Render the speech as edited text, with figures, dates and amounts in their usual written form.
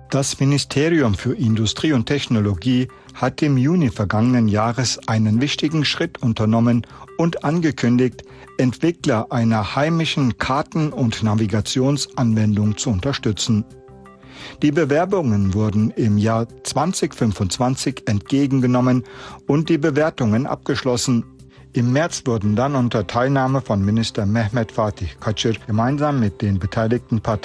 Das Ministerium für Industrie und Technologie hat im Juni vergangenen Jahres einen wichtigen Schritt unternommen und angekündigt, Entwickler einer heimischen Karten- und Navigationsanwendung zu unterstützen. Die Bewerbungen wurden im Jahr 2025 entgegengenommen und die Bewertungen abgeschlossen. Im März wurden dann unter Teilnahme von Minister Mehmet Fatih Kachir gemeinsam mit den beteiligten Parteien